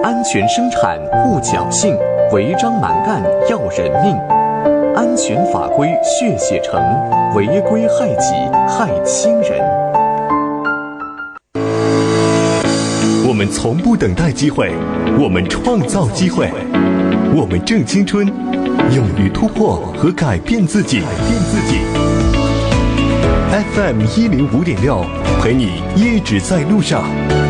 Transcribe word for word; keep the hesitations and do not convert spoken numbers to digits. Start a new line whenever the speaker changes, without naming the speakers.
安全生产勿侥幸，违章蛮干要人命。安全法规血写成，违规害己害亲人。
我们从不等待机会，我们创造机会。我们正青春，勇于突破和改变自己。改变自己。F M 一零五点六，陪你一直在路上。